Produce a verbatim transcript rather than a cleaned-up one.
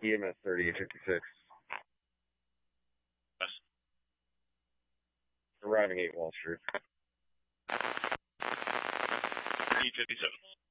E M S thirty-eight fifty-six. Yes. Arriving eight Wall Street. thirty-eight fifty-seven.